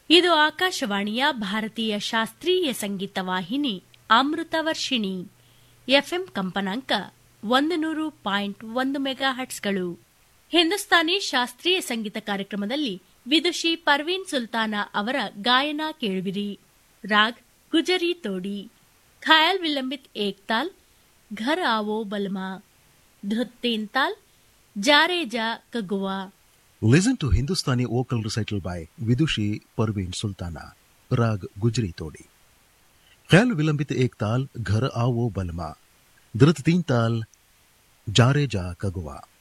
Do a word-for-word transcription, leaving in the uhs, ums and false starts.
ಇದು ಆಕಾಶವಾಣಿಯ ಭಾರತೀಯ ಶಾಸ್ತ್ರೀಯ ಸಂಗೀತ ವಾಹಿನಿ ಅಮೃತ ವರ್ಷಿಣಿ. ಎಫ್ಎಂ ಕಂಪನಾಂಕ ಒಂದು ನೂರು ಪಾಯಿಂಟ್ ಒಂದು ಮೆಗಾ ಹಟ್ಸ್ಗಳು. ಹಿಂದೂಸ್ತಾನಿ ಶಾಸ್ತ್ರೀಯ ಸಂಗೀತ ಕಾರ್ಯಕ್ರಮದಲ್ಲಿ ವಿದುಷಿ ಪರ್ವೀನ್ ಸುಲ್ತಾನ ಅವರ ಗಾಯನ ಕೇಳುವಿರಿ. ರಾಗ್ ಗುಜರಿ ತೋಡಿ, ಖಯಾಲ್ ವಿಲಂಬಿತ್ ಏಕ್ತಾಲ್, ಘರ್ ಆವೋ ಬಲ್ಮಾ, ಧೃತ್ ತೀನ್ ತಾಲ್, ಜಾರೆ ಜಾ ಕಗುವಾ. Listen to Hindustani vocal recital by Vidushi Parveen Sultana. Rag Gujri Todi. Khayal Vilambit Ek Tal, Ghar Aavo Balma. Dhrit Teen Tal, Jare Ja Kagwa.